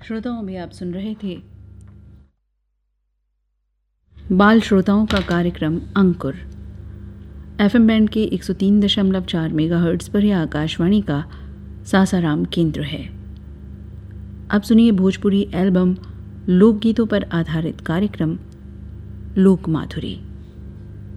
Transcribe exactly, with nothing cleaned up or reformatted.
श्रोताओं में आप सुन रहे थे बाल श्रोताओं का कार्यक्रम अंकुर। एफएम बैंड के एक सौ तीन दशमलव चार मेगाहर्ट्ज़ पर यह आकाशवाणी का सासाराम केंद्र है। अब सुनिए भोजपुरी एल्बम लोकगीतों पर आधारित कार्यक्रम लोक माधुरी।